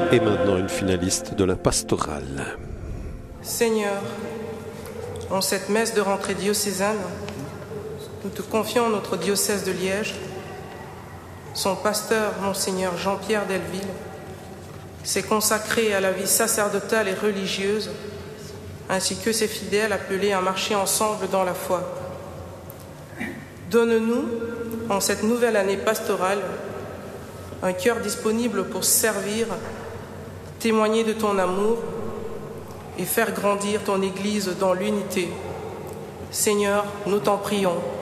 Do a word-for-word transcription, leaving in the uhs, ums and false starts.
Et maintenant une finaliste de la pastorale. Seigneur, en cette messe de rentrée diocésaine, nous te confions notre diocèse de Liège, son pasteur, Monseigneur Jean-Pierre Delville, s'est consacré à la vie sacerdotale et religieuse, ainsi que ses fidèles appelés à marcher ensemble dans la foi. Donne-nous, en cette nouvelle année pastorale, un cœur disponible pour servir, témoigner de ton amour et faire grandir ton Église dans l'unité. Seigneur, nous t'en prions.